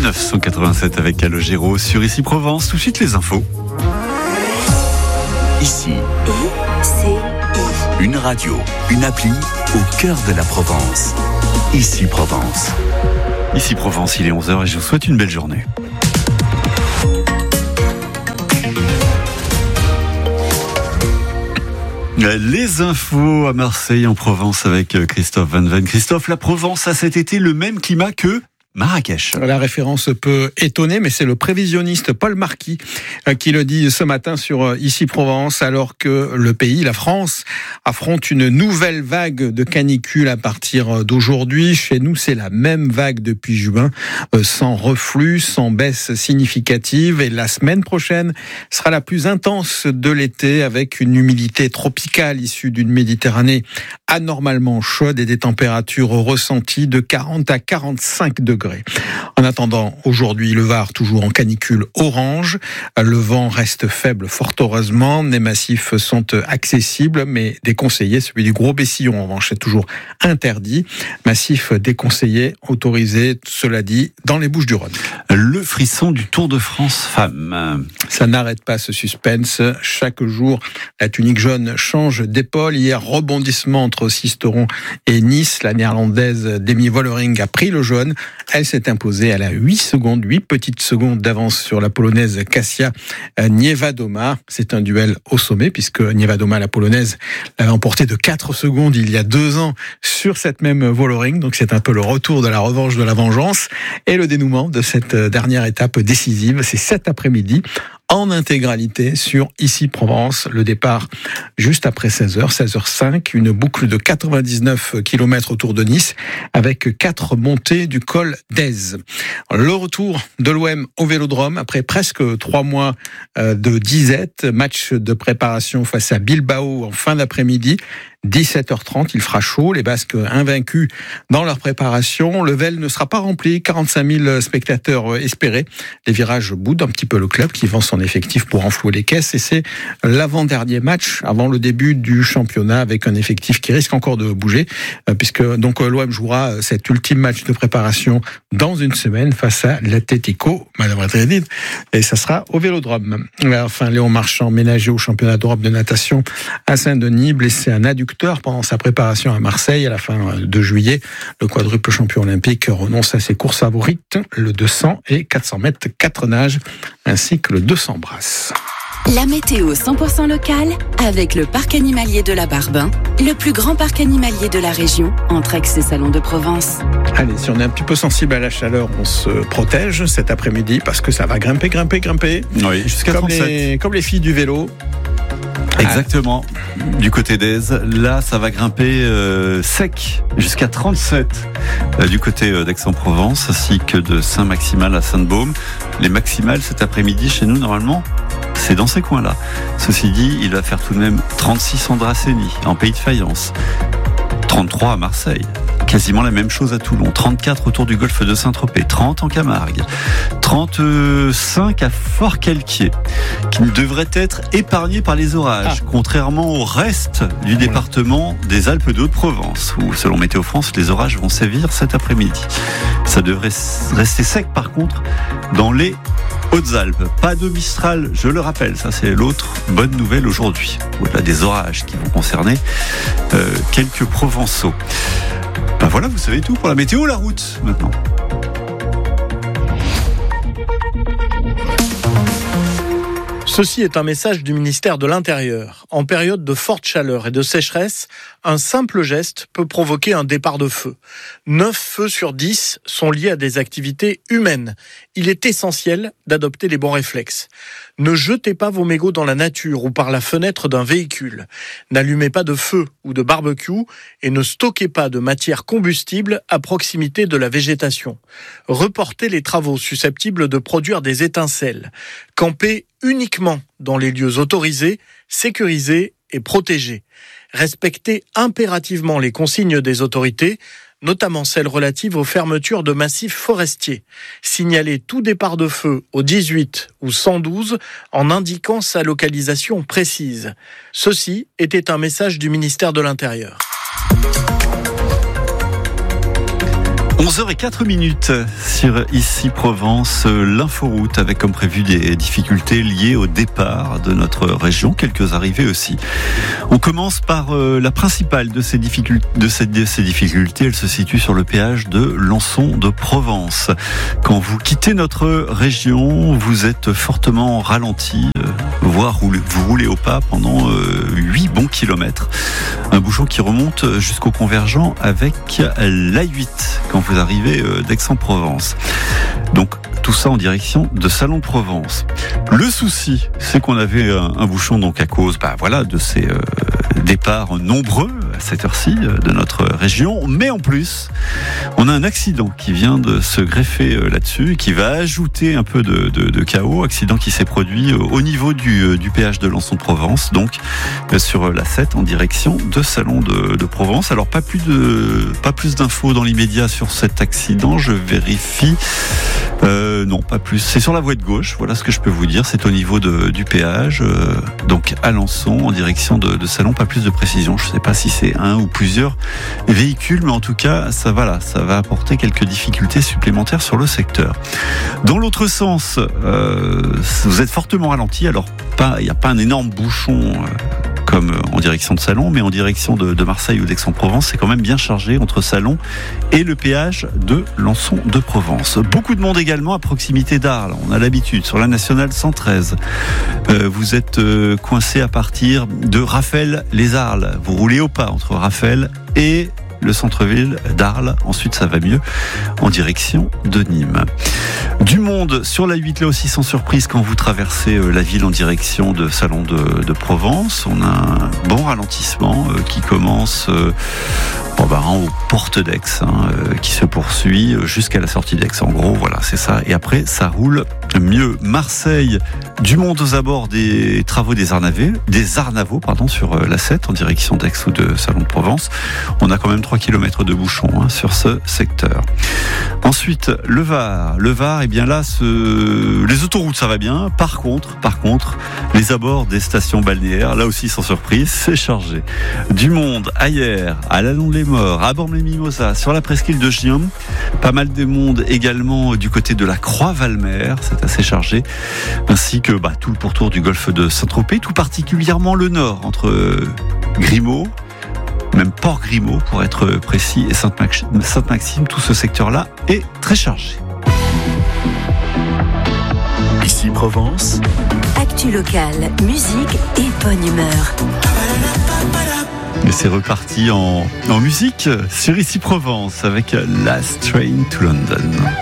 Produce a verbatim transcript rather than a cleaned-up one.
neuf cent quatre-vingt-sept avec Calogero sur Ici Provence. Tout de suite les infos. Ici, I C I. une radio, une appli au cœur de la Provence. Ici Provence. Ici Provence, il est onze heures et je vous souhaite une belle journée. Les infos à Marseille, en Provence, avec Christophe Van Ven. Christophe, la Provence a cet été le même climat que Marrakech. La référence peut étonner, mais c'est le prévisionniste Paul Marquis qui le dit ce matin sur Ici Provence, alors que le pays, la France, affronte une nouvelle vague de canicule à partir d'aujourd'hui. Chez nous, c'est la même vague depuis juin, sans reflux, sans baisse significative. Et la semaine prochaine sera la plus intense de l'été, avec une humidité tropicale issue d'une Méditerranée anormalement chaude et des températures ressenties de quarante à quarante-cinq degrés. En attendant, aujourd'hui, le Var toujours en canicule orange. Le vent reste faible, fort heureusement. Les massifs sont accessibles, mais déconseillés. Celui du Gros Bessillon, en revanche, est toujours interdit. Massif déconseillé, autorisé, cela dit, dans les Bouches-du-Rhône. Le frisson du Tour de France femmes. Ça n'arrête pas ce suspense. Chaque jour, la tunique jaune change d'épaule. Hier, rebondissement entre Sisteron et Nice. La néerlandaise Demi Vollering a pris le jaune. Elle s'est imposée à la huit secondes, huit petites secondes d'avance sur la polonaise Kasia Niewiadoma. C'est un duel au sommet puisque Niewiadoma, la polonaise, l'avait emporté de quatre secondes il y a deux ans sur cette même Vollering. Donc c'est un peu le retour de la revanche de la vengeance et le dénouement de cette dernière étape décisive. C'est cet après-midi en intégralité sur Ici Provence. Le départ juste après seize heures, seize heures cinq, une boucle de quatre-vingt-dix-neuf kilomètres autour de Nice avec quatre montées du col d'Èze. Le retour de l'O M au Vélodrome après presque trois mois de disette, match de préparation face à Bilbao en fin d'après-midi. dix-sept heures trente, il fera chaud, les Basques invaincus dans leur préparation. Le Vel ne sera pas rempli, quarante-cinq mille spectateurs espérés. Les virages boudent un petit peu le club qui vend son effectif pour enflouer les caisses et c'est l'avant-dernier match avant le début du championnat avec un effectif qui risque encore de bouger puisque donc l'O M jouera cet ultime match de préparation dans une semaine face à l'Atlético Madrid et ça sera au Vélodrome. Enfin, Léon Marchand, ménagé au championnat d'Europe de natation à Saint-Denis, blessé à un adducteur pendant sa préparation à Marseille à la fin de juillet. Le quadruple champion olympique renonce à ses courses favorites, le deux cents et quatre cents mètres quatre nages, ainsi que le deux cents brasses. La météo cent pour cent locale avec le parc animalier de la Barbin, le plus grand parc animalier de la région, entre Aix et Salon de Provence. Allez, si on est un petit peu sensible à la chaleur, on se protège cet après-midi parce que ça va grimper, grimper, grimper. Oui, jusqu'à comme trente-sept. Les, comme les filles du vélo. Exactement, du côté d'Èze. Là, ça va grimper euh, sec jusqu'à trente-sept euh, du côté euh, d'Aix-en-Provence, ainsi que de Saint-Maximal à Sainte-Baume. Les maximales cet après-midi chez nous, normalement, c'est dans ces coins-là. Ceci dit, il va faire tout de même trente-six en Dracénie, en Pays de Fayence, trente-trois à Marseille. Quasiment la même chose à Toulon, trente-quatre autour du golfe de Saint-Tropez, trente en Camargue, trente-cinq à Fort-Calquier, qui ne devrait être épargné par les orages, ah. contrairement au reste du département des Alpes de Haute-Provence, où selon Météo France, les orages vont sévir cet après-midi. Ça devrait rester sec par contre dans les Hautes-Alpes. Pas de Mistral, je le rappelle, ça c'est l'autre bonne nouvelle aujourd'hui. Au-delà des orages qui vont concerner euh, quelques Provençaux. Ben voilà, vous savez tout pour la météo, la route maintenant. Ceci est un message du ministère de l'Intérieur. En période de forte chaleur et de sécheresse, un simple geste peut provoquer un départ de feu. neuf feux sur dix sont liés à des activités humaines. Il est essentiel d'adopter les bons réflexes. Ne jetez pas vos mégots dans la nature ou par la fenêtre d'un véhicule. N'allumez pas de feu ou de barbecue et ne stockez pas de matière combustible à proximité de la végétation. Reportez les travaux susceptibles de produire des étincelles. Campez uniquement dans les lieux autorisés, sécurisés et protégés. Respectez impérativement les consignes des autorités, notamment celles relatives aux fermetures de massifs forestiers. Signalez tout départ de feu au dix-huit ou cent douze en indiquant sa localisation précise. Ceci était un message du ministère de l'Intérieur. onze heures zéro quatre minutes sur Ici Provence, l'inforoute avec comme prévu des difficultés liées au départ de notre région, quelques arrivées aussi. On commence par euh, la principale de ces, difficultés, de, ces, de ces difficultés, elle se situe sur le péage de Lançon de Provence. Quand vous quittez notre région, vous êtes fortement ralenti, euh, voire vous roulez au pas pendant euh, huit bons kilomètres. Un bouchon qui remonte jusqu'au convergent avec l'A huit quand vous arrivez d'Aix-en-Provence. Donc tout ça en direction de Salon de Provence. Le souci, c'est qu'on avait un, un bouchon donc à cause, bah voilà, de ces euh, départs nombreux à cette heure-ci de notre région, mais en plus, on a un accident qui vient de se greffer là-dessus, et qui va ajouter un peu de, de, de chaos. Accident qui s'est produit au niveau du, du péage de Lançon de Provence, donc sur l'A sept en direction de Salon de, de Provence. Alors pas plus de, pas plus d'infos dans l'immédiat sur cet accident. Je vérifie. Euh, non, pas plus. C'est sur la voie de gauche. Voilà ce que je peux vous dire. C'est au niveau de, du péage, euh, donc à Lançon en direction de, de Salon. Pas plus de précision. Je ne sais pas si c'est un ou plusieurs véhicules, mais en tout cas, ça va là, ça va apporter quelques difficultés supplémentaires sur le secteur. Dans l'autre sens, euh, vous êtes fortement ralenti. Alors, pas, il n'y a pas un énorme bouchon. Euh, comme en direction de Salon, mais en direction de, de Marseille ou d'Aix-en-Provence, c'est quand même bien chargé entre Salon et le péage de Lançon de Provence. Beaucoup de monde également à proximité d'Arles. On a l'habitude, sur la nationale cent treize. Euh, vous êtes euh, coincé à partir de Raphaël-les-Arles. Vous roulez au pas entre Raphaël et le centre-ville d'Arles. Ensuite, ça va mieux en direction de Nîmes. Du monde sur la huit, là aussi sans surprise, quand vous traversez la ville en direction de Salon de, de Provence. On a un bon ralentissement euh, qui commence euh, bon, bah, aux portes d'Aix, hein, euh, qui se poursuit jusqu'à la sortie d'Aix. En gros, voilà, c'est ça. Et après, ça roule mieux. Marseille, du monde aux abords des travaux des Arnavaux, des Arnavaux, pardon, sur l'A sept en direction d'Aix ou de Salon de Provence. On a quand même trois kilomètres de bouchons hein, sur ce secteur. Ensuite, le Var. Le Var, et eh bien là, ce... les autoroutes, ça va bien. Par contre, par contre, les abords des stations balnéaires, là aussi, sans surprise, c'est chargé. Du monde, ailleurs, à Lallon-les-Morts, à Bormes-les-Mimosas, sur la presqu'île de Gien. Pas mal de monde également du côté de la Croix-Valmer, c'est assez chargé. Ainsi que bah, tout le pourtour du golfe de Saint-Tropez, tout particulièrement le nord, entre Grimaud, même Port-Grimaud pour être précis, et Sainte-Maxime, tout ce secteur-là est très chargé. Ici Provence. Actu locale, musique et bonne humeur. Et c'est reparti en, en musique sur Ici Provence avec Last Train to London.